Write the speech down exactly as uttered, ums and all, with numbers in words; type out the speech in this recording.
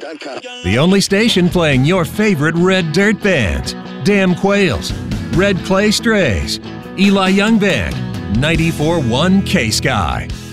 dot com. The only station playing your favorite red dirt bands. Damn Quails, Red Clay Strays, Eli Young Band, ninety-four point one K-Sky.